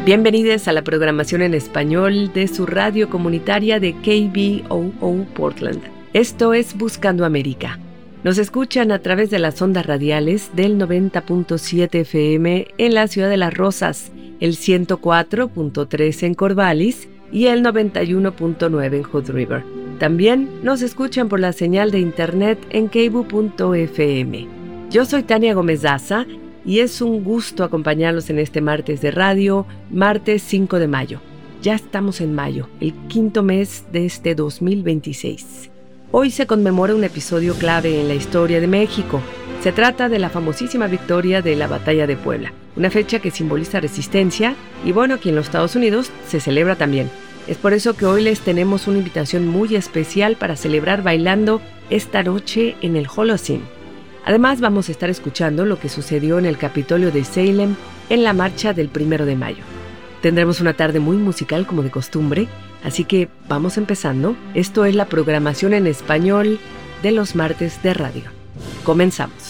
Bienvenidos a la programación en español de su radio comunitaria de KBOO Portland. Esto es Buscando América. Nos escuchan a través de las ondas radiales del 90.7 FM en la ciudad de Las Rosas, el 104.3 en Corvallis y el 91.9 en Hood River. También nos escuchan por la señal de internet en kbu.fm. Yo soy Tania Gómez Daza y es un gusto acompañarlos en este martes de radio, martes 5 de mayo. Ya estamos en mayo, el quinto mes de este 2026. Hoy se conmemora un episodio clave en la historia de México. Se trata de la famosísima victoria de la Batalla de Puebla, una fecha que simboliza resistencia y bueno, aquí en los Estados Unidos se celebra también. Es por eso que hoy les tenemos una invitación muy especial para celebrar bailando esta noche en el Holocene. Además, vamos a estar escuchando lo que sucedió en el Capitolio de Salem en la marcha del 1 de mayo. Tendremos una tarde muy musical como de costumbre, así que vamos empezando. Esto es la programación en español de los martes de radio. Comenzamos.